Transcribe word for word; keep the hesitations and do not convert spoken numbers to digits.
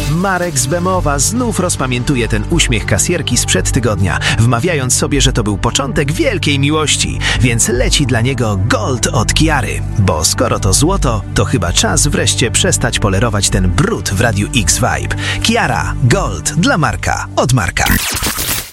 Marek z Bemowa znów rozpamiętuje ten uśmiech kasjerki sprzed tygodnia, wmawiając sobie, że to był początek wielkiej miłości, więc leci dla niego Gold od Kiary. Bo skoro to złoto, to chyba czas wreszcie przestać polerować ten brud w Radiu X Vibe. Kiara, Gold dla Marka, od Marka.